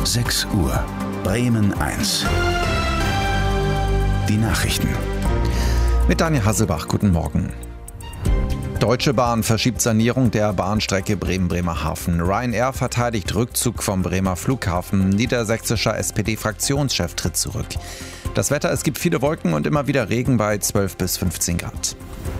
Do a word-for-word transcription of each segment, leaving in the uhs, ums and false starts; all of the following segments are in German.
sechs Uhr. Bremen eins. Die Nachrichten. Mit Daniel Hasselbach, guten Morgen. Deutsche Bahn verschiebt Sanierung der Bahnstrecke Bremen-Bremerhaven. Ryanair verteidigt Rückzug vom Bremer Flughafen. Niedersächsischer S P D-Fraktionschef tritt zurück. Das Wetter, es gibt viele Wolken und immer wieder Regen bei zwölf bis fünfzehn Grad.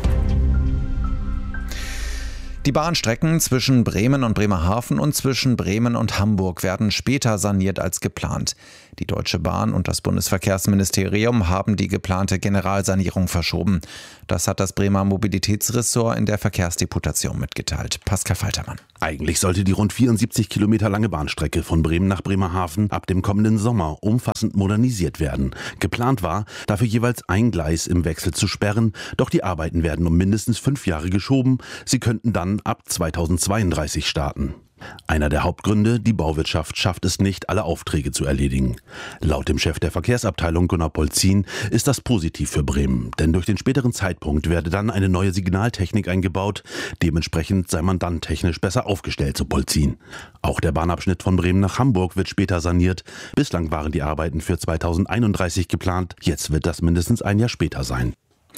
Die Bahnstrecken zwischen Bremen und Bremerhaven und zwischen Bremen und Hamburg werden später saniert als geplant. Die Deutsche Bahn und das Bundesverkehrsministerium haben die geplante Generalsanierung verschoben. Das hat das Bremer Mobilitätsressort in der Verkehrsdeputation mitgeteilt. Pascal Faltermann. Eigentlich sollte die rund vierundsiebzig Kilometer lange Bahnstrecke von Bremen nach Bremerhaven ab dem kommenden Sommer umfassend modernisiert werden. Geplant war, dafür jeweils ein Gleis im Wechsel zu sperren, doch die Arbeiten werden um mindestens fünf Jahre geschoben. Sie könnten dann ab zweitausendzweiunddreißig starten. Einer der Hauptgründe, die Bauwirtschaft schafft es nicht, alle Aufträge zu erledigen. Laut dem Chef der Verkehrsabteilung Gunnar Polzin ist das positiv für Bremen, denn durch den späteren Zeitpunkt werde dann eine neue Signaltechnik eingebaut. Dementsprechend sei man dann technisch besser aufgestellt, so Polzin. Auch der Bahnabschnitt von Bremen nach Hamburg wird später saniert. Bislang waren die Arbeiten für zweitausendeinunddreißig geplant, jetzt wird das mindestens ein Jahr später sein.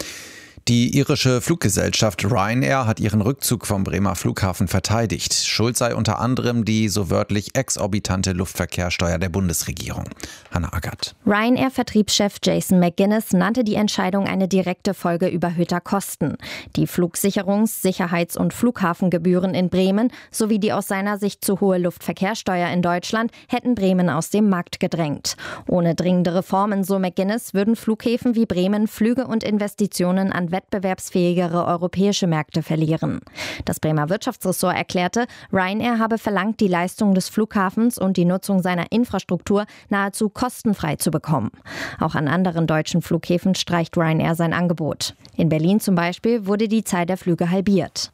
Die irische Fluggesellschaft Ryanair hat ihren Rückzug vom Bremer Flughafen verteidigt. Schuld sei unter anderem die so wörtlich exorbitante Luftverkehrssteuer der Bundesregierung. Hannah Agathe. Ryanair-Vertriebschef Jason McGuinness nannte die Entscheidung eine direkte Folge überhöhter Kosten. Die Flugsicherungs-, Sicherheits- und Flughafengebühren in Bremen sowie die aus seiner Sicht zu hohe Luftverkehrssteuer in Deutschland hätten Bremen aus dem Markt gedrängt. Ohne dringende Reformen, so McGuinness, würden Flughäfen wie Bremen Flüge und Investitionen an wettbewerbsfähigere europäische Märkte verlieren. Das Bremer Wirtschaftsressort erklärte, Ryanair habe verlangt, die Leistung des Flughafens und die Nutzung seiner Infrastruktur nahezu kostenfrei zu bekommen. Auch an anderen deutschen Flughäfen streicht Ryanair sein Angebot. In Berlin zum Beispiel wurde die Zahl der Flüge halbiert.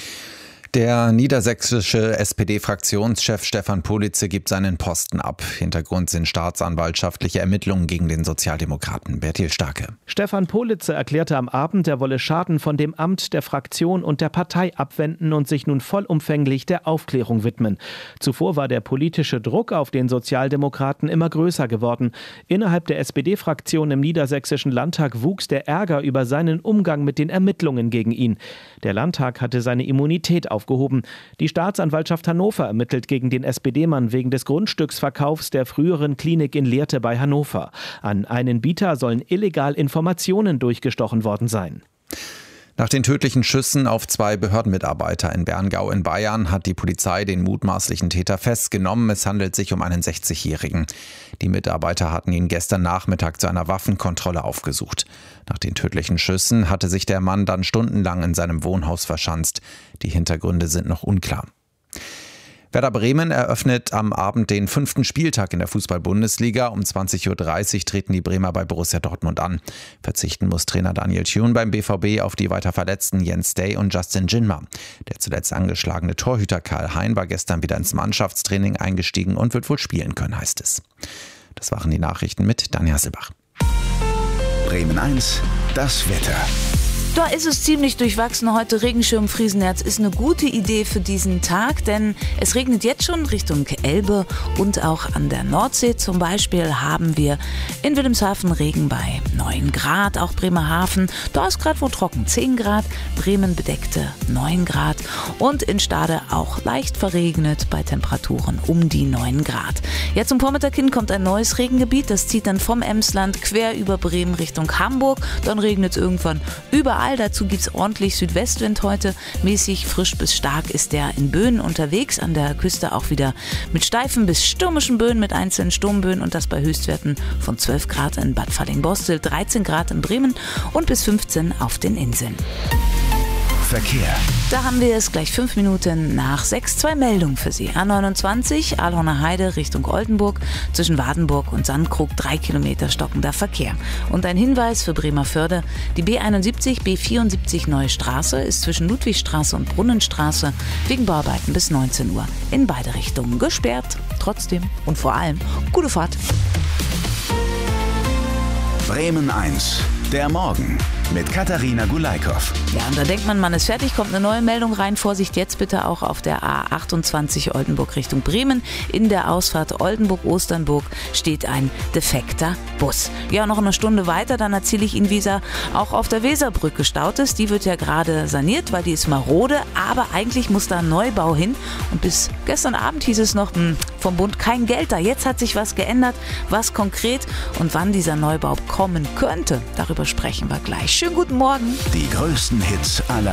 Der niedersächsische S P D-Fraktionschef Stefan Politze gibt seinen Posten ab. Hintergrund sind staatsanwaltschaftliche Ermittlungen gegen den Sozialdemokraten. Bertil Starke. Stefan Politze erklärte am Abend, er wolle Schaden von dem Amt, der Fraktion und der Partei abwenden und sich nun vollumfänglich der Aufklärung widmen. Zuvor war der politische Druck auf den Sozialdemokraten immer größer geworden. Innerhalb der S P D-Fraktion im niedersächsischen Landtag wuchs der Ärger über seinen Umgang mit den Ermittlungen gegen ihn. Der Landtag hatte seine Immunität aufgehoben. Aufgehoben. Die Staatsanwaltschaft Hannover ermittelt gegen den S P D-Mann wegen des Grundstücksverkaufs der früheren Klinik in Lehrte bei Hannover. An einen Bieter sollen illegal Informationen durchgestochen worden sein. Nach den tödlichen Schüssen auf zwei Behördenmitarbeiter in Berngau in Bayern hat die Polizei den mutmaßlichen Täter festgenommen. Es handelt sich um einen sechzigjährigen. Die Mitarbeiter hatten ihn gestern Nachmittag zu einer Waffenkontrolle aufgesucht. Nach den tödlichen Schüssen hatte sich der Mann dann stundenlang in seinem Wohnhaus verschanzt. Die Hintergründe sind noch unklar. Werder Bremen eröffnet am Abend den fünften Spieltag in der Fußball-Bundesliga. Um zwanzig Uhr dreißig treten die Bremer bei Borussia Dortmund an. Verzichten muss Trainer Daniel Thune beim B V B auf die weiter verletzten Jens Day und Justin Jinma. Der zuletzt angeschlagene Torhüter Karl Hein war gestern wieder ins Mannschaftstraining eingestiegen und wird wohl spielen können, heißt es. Das waren die Nachrichten mit Daniel Hasselbach. Bremen eins, das Wetter. Da ist es ziemlich durchwachsen heute. Regenschirm Friesenerz ist eine gute Idee für diesen Tag, denn es regnet jetzt schon Richtung Elbe und auch an der Nordsee. Zum Beispiel haben wir in Wilhelmshaven Regen bei neun Grad, auch Bremerhaven. Da ist gerade wo trocken, zehn Grad, Bremen bedeckte neun Grad und in Stade auch leicht verregnet bei Temperaturen um die neun Grad. Jetzt zum Vormittag hin kommt ein neues Regengebiet, das zieht dann vom Emsland quer über Bremen Richtung Hamburg. Dann regnet es irgendwann überall. Dazu gibt es ordentlich Südwestwind heute. Mäßig frisch bis stark ist der in Böen unterwegs. An der Küste auch wieder mit steifen bis stürmischen Böen, mit einzelnen Sturmböen und das bei Höchstwerten von zwölf Grad in Bad Falling-Bostel, dreizehn Grad in Bremen und bis fünfzehn auf den Inseln. Verkehr. Da haben wir es gleich fünf Minuten nach sechs. Zwei Meldungen für Sie. A neunundzwanzig, Ahlhorner Heide Richtung Oldenburg. Zwischen Wadenburg und Sandkrug drei Kilometer stockender Verkehr. Und ein Hinweis für Bremerförde. Die B einundsiebzig, B vierundsiebzig Neue Straße ist zwischen Ludwigstraße und Brunnenstraße wegen Bauarbeiten bis neunzehn Uhr in beide Richtungen gesperrt. Trotzdem und vor allem gute Fahrt. Bremen eins, der Morgen. mit Katharina Gulaikow. Ja, und da denkt man, man ist fertig, kommt eine neue Meldung rein. Vorsicht jetzt bitte auch auf der A achtundzwanzig Oldenburg Richtung Bremen. In der Ausfahrt Oldenburg-Osternburg steht ein defekter Bus. Ja, noch eine Stunde weiter, dann erzähle ich Ihnen, wie es auch auf der Weserbrücke gestaut ist. Die wird ja gerade saniert, weil die ist marode, aber eigentlich muss da ein Neubau hin. Und bis gestern Abend hieß es noch, mh, vom Bund kein Geld da. Jetzt hat sich was geändert, was konkret und wann dieser Neubau kommen könnte. Darüber sprechen wir gleich. Schönen guten Morgen. Die größten Hits aller